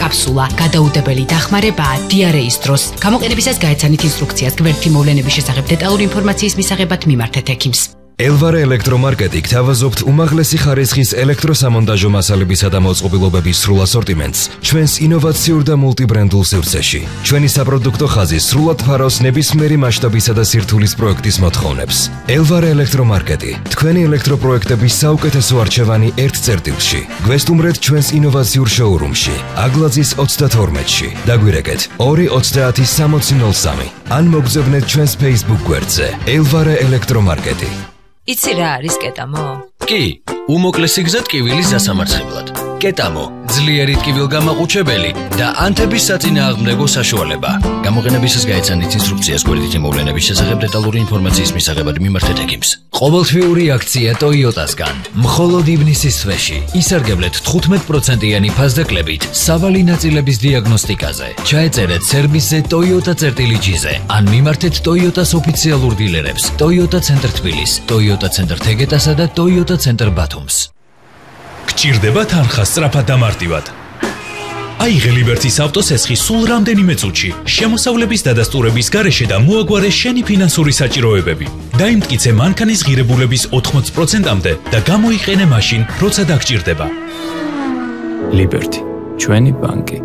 კაფსულა, გადაუდებელი დახმარებაა დიარეის დროს. გამოყენებისას გაეცანით ინსტრუქციას გვერდითი მოვლენების შესახებ დეტალური ინფორმაციის მისაღებად მიმართეთ ექიმს. Elvare ელექტრომარკეტი გთავაზობთ უმაღლესი ხარისხის ელექტროსამონტაჟო მასალებისა და მოწყობილობების სრულ ასორტიმენტს ჩვენს ინოვაციურ და მულტიბრენდულ სივრცეში. ჩვენი საპროდუქტო ხაზი სრულად ფარავს ნებისმიერი მასშტაბისა და სირთულის პროექტის მოთხოვნებს. Elvare ელექტრომარკეტი თქვენი ელექტროპროექტების საუკეთესო არჩევანი ერთ წერტილში. გვესტუმრეთ ჩვენს ინოვაციურ შოურუმში, აგლაძის 32-ში. დაგვირეკეთ 230-6003 ან მოგზავნეთ ჩვენს Facebook გვერდზე Elvare ელექტრომარკეტი. იცი რა არის კეტამო? კი, უმოკლესი გზა ტკივილის დასამარცხებლად. კეტამო, ძლიერი ტკივილგამაყუჩებელი და ანთების საწინააღმდეგო საშუალება. გამოყენებისას გაეცანით ინსტრუქციას გვერდითი მოვლენების შესახებ დეტალური ინფორმაციის მისაღებად მიმართეთ ექიმს. ყოველთვიური აქცია Toyota-სგან. მხოლოდ ივნისის თვეში ისარგებლეთ 15%-იანი ფასდაკლებით სავალი ნაწილების დიაგნოსტიკაზე. ჩაეწერეთ სერვისზე Toyota-G-ზე ან მიმართეთ Toyota-s ოფიციალურ დილერებს Toyota Center თბილის, Toyota Center თეგეტასა და Toyota Center ბათუმს. გჭირდება თანხა სწრაფად და მარტივად. აიღე ლიბერტის ავტოსესხი სულ რამდენიმე წუთში, შემოსავლების დადასტურების გარეშე და მოაგვარე შენი ფინანსური საჭიროებები. დაიმტკიცე მანქანის ღირებულების 80%-მდე და გამოიყენე მაშინ, როცა დაგჭირდება. ლიბერტი, ჩვენი ბანკი.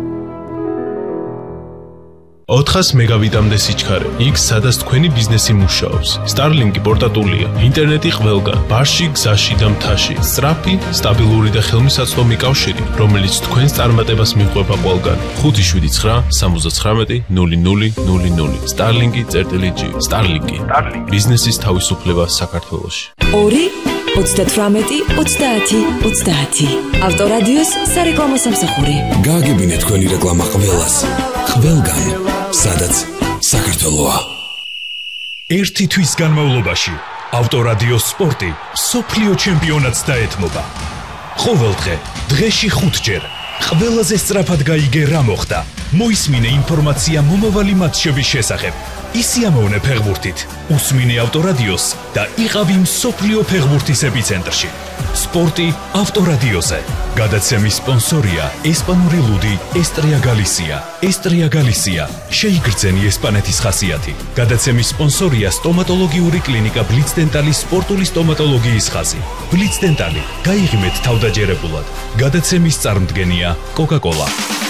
400 მეგავიტამდე სიჩქარე, იქ სადაც თქვენი ბიზნესი მუშაობს. Starlink-ი პორტატულია, ინტერნეტი ყველგან, ბარში, გზაში და მთაში. სწრაფი, სტაბილური და ხელმისაწვდომი კავშირი, რომელიც თქვენს წარმატებას მიყვება ყველგან. 579-79-0000 Starlink-G. Starlink-ი. ბიზნესის თავისუფლება საქართველოში. 2-18-30-30. ავტორადიოს სარეკლამო სამსახური. გააგებინეთ თქვენი რეკლამა ყველას. ყველგან, სადაც საქართველოა. ერთი თვის განმავლობაში ავტორადიო სპორტი სოფლიო ჩემპიონატს დაეთმობა. ყოველდღე, დღეში 5-ჯერ. ყველაზე სწრაფად გაიგე რა მოხდა. მოისმინე ინფორმაცია მომავალი მატჩების შესახებ. ისიამოვნე ფეხბურთით, უსმინე ავტორადიოს და იყავი მსოფლიო ფეხბურთის ეპიცენტრში. სპორტი ავტორადიოზე. გადაცემის სპონსორია ესპანური ლუდი ესტრია გალისია. ესტრია გალისია. შეიგრძენი ესპანეთის ხასიათი. გადაცემის სპონსორია სტომატოლოგიური კლინიკა ბლიცდენტალის სპორტული სტომატოლოგიის ხაზი. ბლიცდენტალი. გაიღიმეთ თავდაჯერებულად. გადაცემის წარმდგენია კოკა-კოლა.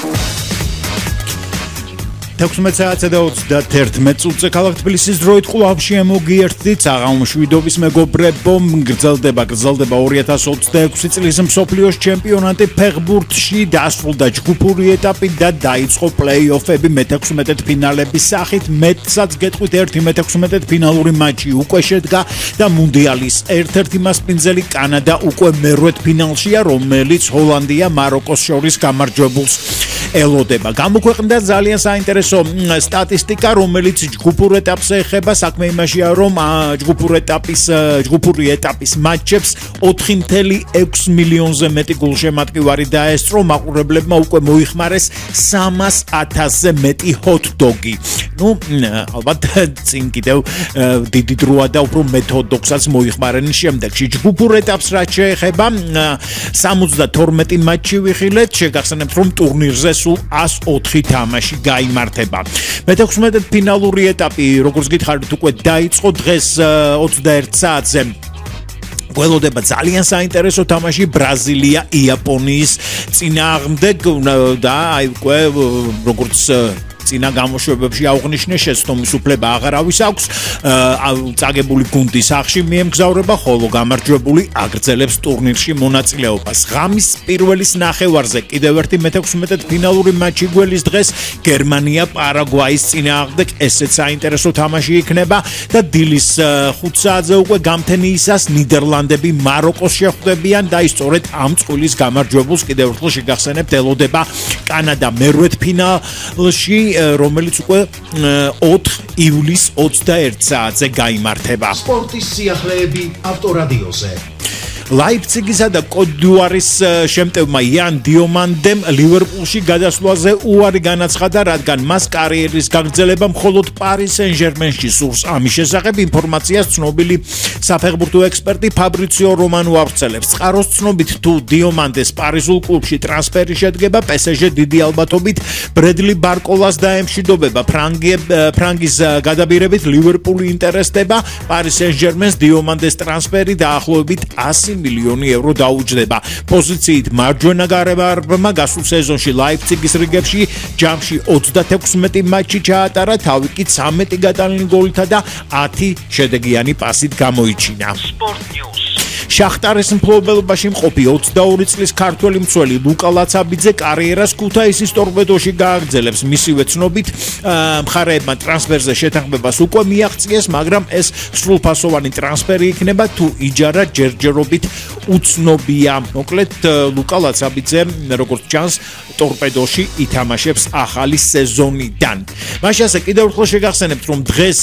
16 საათსა და 31 წუთზე ქალაქ თბილისის დროით ყლავში მოგიერთდით საღამომშვიდობის მეგობრებო, გრძელდება 2026 წლის მსოფლიოს ჩემპიონატი ფეხბურთში დასრულდა ჯგუფური ეტაპი და დაიწყო პლეი-ოფები მე-16 ფინალების სახით. მეტსაც გეტყვით, ერთი მე-16 ფინალური მატჩი უკვე შედგა და მუნდიალის ერთ-ერთი მასპინძელი კანადა უკვე მერვედ ფინალშია, რომელიც ჰოლანდია მაროკოს შორის გამარჯვებულს ელოდება. გამოქვეყნდა ძალიან საინტერესო სტატისტიკა, რომელიც ჯგუფურ ეტაპზე ეხება. საქმე იმაშია, რომ ჯგუფური ეტაპის მატჩებს 4.6 მილიონზე მეტი გულშემატკივარი დაესწრო. მაყურებლებმა უკვე მოიხმარეს 300,000-ზე მეტი ჰოთ-დოგი. ალბათ წინ კიდევ დიდი დროა და უფრო მეტ ჰოთ-დოგსაც მოიხმარენ შემდეგში. ჯგუფურ ეტაპს რაც შეეხება, 72 მატჩი ვიხილეთ. შეგახსენებთ, რომ ტურნირზე სულ 104 თამაში გაიმართება. მე-16 ფინალური ეტაპი, როგორც გითხარით, უკვე დაიწყო დღეს 21 საათზე. გველოდება ძალიან საინტერესო თამაში ბრაზილია იაპონიის წინააღმდეგ და აი უკვე როგორც წინა გამოშვებებში აღვნიშნე, შეცდომის უფლება აღარავის აქვს. წაგებული გუნდი სახში მიემგზავრება, ხოლო გამარჯვებული აგრძელებს ტურნირში მონაწილეობას. ღამის პირველის ნახევარზე კიდევ ერთი მე-16 ფინალური მატჩი გველის დღეს გერმანია პარაგვაის წინააღმდეგ. ესეც საინტერესო თამაში იქნება და დილის 5 საათზე უკვე გამთენიისას ნიდერლანდები მაროკოს შეხვდებიან და ისწორედ ამ წყვილის გამარჯვებულს კიდევ ერთხელ შეგახსენებთ, ელოდება კანადა მერვედ ფინალში, რომელიც უკვე 4 ივლისს 21 საათზე გაიმართება. სპორტის სიახლეები ავტორადიოზე. ლაიფციგისა და კოდ-დ'ივუარის შემტევმა იან დიომანდემ ლივერპულში გადასვლაზე უარი განაცხადა, რადგან მას კარიერის გაგრძელება მხოლოდ პარი სენ-ჟერმენში სურს. ამის შესახებ ინფორმაციას ცნობილი საფეხბურთო ექსპერტი ფაბრიციო რომანო აღწელებს. წყაროს ცნობით, თუ დიომანდეს პარიზულ კლუბში ტრანსფერი შედგება, PSG დიდი ალბათობით ბრედლი ბარკოლას დაემშვიდობება. ფრანგის გადაბირებით ლივერპული ინტერესდება, პარი სენ-ჟერმენს დიომანდეს ტრანსფერი დაახლოებით 100 მილიონი ევრო დაუჯდება. პოზიციით მარჯვენა გარემარბმა გასულ სეზონში ლაიფციგის რიგებში ჯამში 36 მატჩი ჩაატარა, თავი კი 13 გატანილი გოლითა და 10 შედეგიანი პასით გამოიჩინა. შახტარის მფლობელობაში მყოფი 22 წლის ქართველი მცველი ლუკა ლაცაბიძე კარიერას ქუთაისის ტორპედოში გააგრძელებს. მისივე ცნობით, მხარეებმა ტრანსფერზე შეთანხმებას უკვე მიაღწიეს, მაგრამ ეს სრულფასოვანი ტრანსფერი იქნება თუ იჯარა ჯერჯერობით უცნობია. მოკლედ, ლუკა ლაცაბიძე, როგორც ჩანს, ტორპედოში ითამაშებს ახალი სეზონიდან. მაშინ ასე კიდევ ერთხელ შეგახსენებთ, რომ დღეს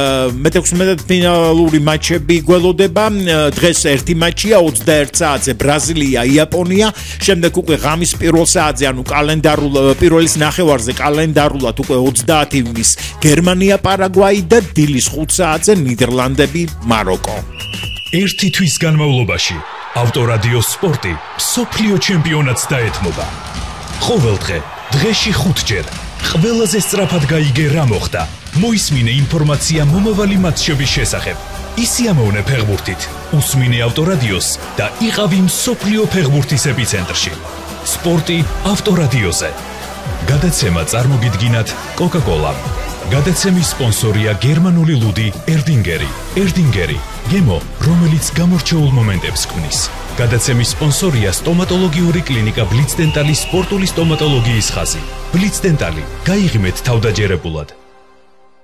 მე-16 მატჩები გველოდება. დღეს ერთი მატჩია 21 საათზე ბრაზილია-იაპონია, შემდეგ უკვე ღამის პირველ საათზე, ანუ პირველის ნახევარზე კალენდარულად უკვე 30 ივნის გერმანია-პარაგვაი და დილის 5 საათზე ნიდერლანდები-მაროკო. ერთი თვის განმავლობაში ავტორადიო სპორტი მსოფლიო ჩემპიონატს დაეთმობა. ყოველდღე, დღეში 5ჯერ, ყველაზე სწრაფად გაიგე რა მოხდა. მოისმინე ინფორმაცია მომავალი მატჩების შესახებ. ისიამოვნე ფეხბურთით, უსმინე ავტორადიოს და იყავი მსოფლიო ფეხბურთის ეპიცენტრში. სპორტი ავტორადიოზე. გადაცემა წარმოგიდგინათ Coca-Cola. გადაცემის სპონსორია გერმანული ლუდი ერდინგერი. ერდინგერი, გემო, რომელიც გამორჩეულ მომენტებს ქმნის. გადაცემის სპონსორია სტომატოლოგიური კლინიკა ბლიცდენტალის სპორტული სტომატოლოგიის ხაზი. ბლიცდენტალი, გაიღიმეთ თავდაჯერებულად.